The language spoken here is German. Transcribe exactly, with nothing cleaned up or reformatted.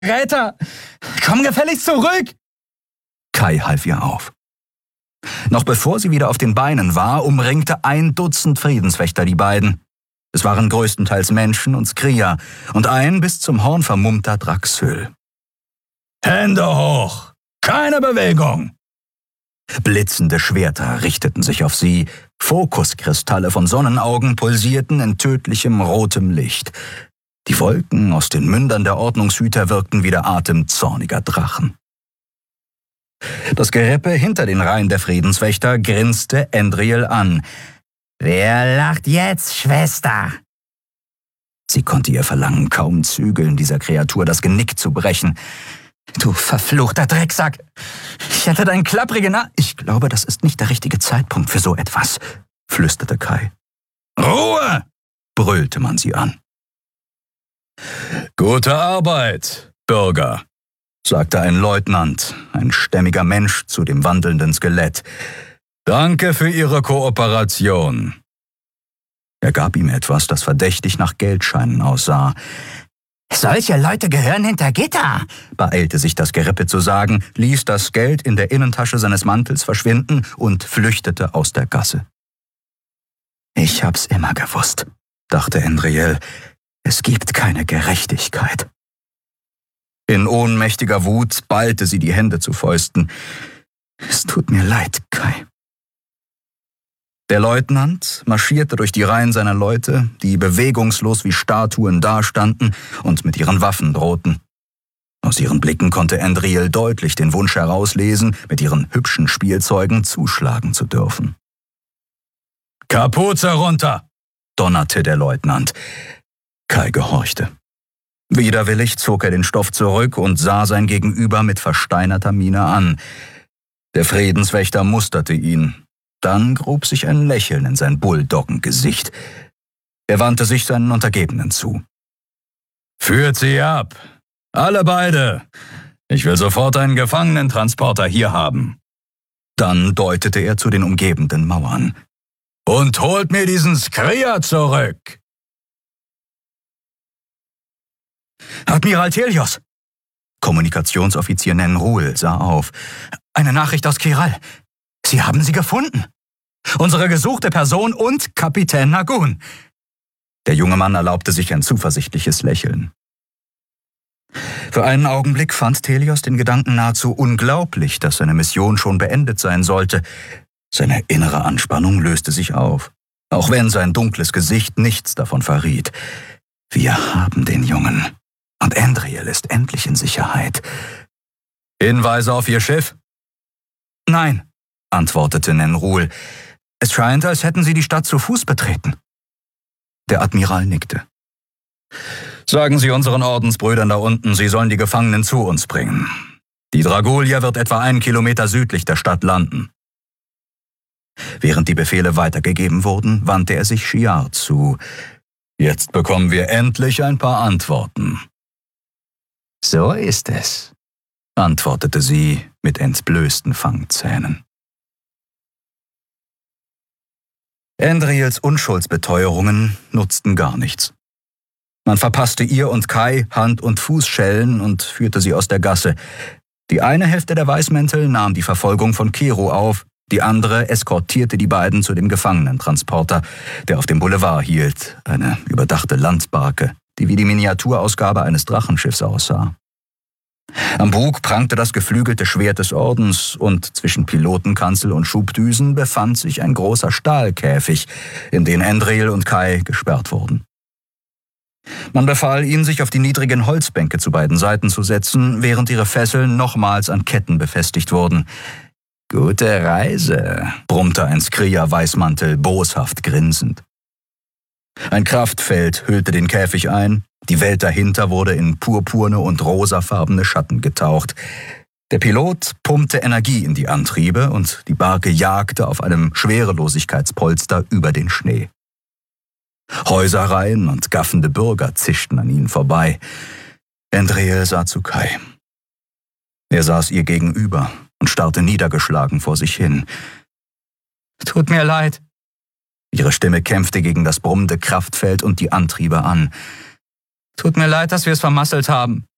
Räter, komm gefälligst zurück! Kai half ihr auf. Noch bevor sie wieder auf den Beinen war, umringte ein Dutzend Friedenswächter die beiden. Es waren größtenteils Menschen und Skrier und ein bis zum Horn vermummter Draxhyl. »Hände hoch! Keine Bewegung!« Blitzende Schwerter richteten sich auf sie, Fokuskristalle von Sonnenaugen pulsierten in tödlichem rotem Licht. Die Wolken aus den Mündern der Ordnungshüter wirkten wie der Atem zorniger Drachen. Das Gerippe hinter den Reihen der Friedenswächter grinste Endriel an. »Wer lacht jetzt, Schwester?« Sie konnte ihr Verlangen kaum zügeln, dieser Kreatur das Genick zu brechen. »Du verfluchter Drecksack! Ich hätte deinen klapprigen Na... Ich glaube, das ist nicht der richtige Zeitpunkt für so etwas«, flüsterte Kai. »Ruhe!« brüllte man sie an. »Gute Arbeit, Bürger«, sagte ein Leutnant, ein stämmiger Mensch zu dem wandelnden Skelett. »Danke für Ihre Kooperation.« Er gab ihm etwas, das verdächtig nach Geldscheinen aussah. »Solche Leute gehören hinter Gitter«, beeilte sich das Gerippe zu sagen, ließ das Geld in der Innentasche seines Mantels verschwinden und flüchtete aus der Gasse. »Ich hab's immer gewusst«, dachte Endriel. »Es gibt keine Gerechtigkeit.« In ohnmächtiger Wut ballte sie die Hände zu Fäusten. »Es tut mir leid, Kai.« Der Leutnant marschierte durch die Reihen seiner Leute, die bewegungslos wie Statuen dastanden und mit ihren Waffen drohten. Aus ihren Blicken konnte Endriel deutlich den Wunsch herauslesen, mit ihren hübschen Spielzeugen zuschlagen zu dürfen. »Kapuze runter«, donnerte der Leutnant. Kai gehorchte. Widerwillig zog er den Stoff zurück und sah sein Gegenüber mit versteinerter Miene an. Der Friedenswächter musterte ihn. Dann grub sich ein Lächeln in sein Bulldoggengesicht. Er wandte sich seinen Untergebenen zu. »Führt sie ab! Alle beide! Ich will sofort einen Gefangenentransporter hier haben!« Dann deutete er zu den umgebenden Mauern. »Und holt mir diesen Skrier zurück!« »Admiral Telios!« Kommunikationsoffizier Nenrul sah auf. »Eine Nachricht aus Kiral. Sie haben sie gefunden. Unsere gesuchte Person und Kapitän Nagun.« Der junge Mann erlaubte sich ein zuversichtliches Lächeln. Für einen Augenblick fand Telios den Gedanken nahezu unglaublich, dass seine Mission schon beendet sein sollte. Seine innere Anspannung löste sich auf, auch wenn sein dunkles Gesicht nichts davon verriet. Wir haben den Jungen. Und Endriel ist endlich in Sicherheit. »Hinweise auf Ihr Schiff?« »Nein«, antwortete Nenrul. »Es scheint, als hätten Sie die Stadt zu Fuß betreten.« Der Admiral nickte. »Sagen Sie unseren Ordensbrüdern da unten, sie sollen die Gefangenen zu uns bringen. Die Dragulia wird etwa einen Kilometer südlich der Stadt landen.« Während die Befehle weitergegeben wurden, wandte er sich Shiar zu. »Jetzt bekommen wir endlich ein paar Antworten.« »So ist es«, antwortete sie mit entblößten Fangzähnen. Endriels Unschuldsbeteuerungen nutzten gar nichts. Man verpasste ihr und Kai Hand- und Fußschellen und führte sie aus der Gasse. Die eine Hälfte der Weißmäntel nahm die Verfolgung von Kero auf, die andere eskortierte die beiden zu dem Gefangenentransporter, der auf dem Boulevard hielt, eine überdachte Landbarke, die wie die Miniaturausgabe eines Drachenschiffs aussah. Am Bug prangte das geflügelte Schwert des Ordens und zwischen Pilotenkanzel und Schubdüsen befand sich ein großer Stahlkäfig, in den Endriel und Kai gesperrt wurden. Man befahl ihnen, sich auf die niedrigen Holzbänke zu beiden Seiten zu setzen, während ihre Fesseln nochmals an Ketten befestigt wurden. »Gute Reise«, brummte ein Skrier-Weißmantel boshaft grinsend. Ein Kraftfeld hüllte den Käfig ein, die Welt dahinter wurde in purpurne und rosafarbene Schatten getaucht. Der Pilot pumpte Energie in die Antriebe und die Barke jagte auf einem Schwerelosigkeitspolster über den Schnee. Häuserreihen und gaffende Bürger zischten an ihnen vorbei. Endriel sah zu Kai. Er saß ihr gegenüber und starrte niedergeschlagen vor sich hin. »Tut mir leid.« Ihre Stimme kämpfte gegen das brummende Kraftfeld und die Antriebe an. »Tut mir leid, dass wir es vermasselt haben.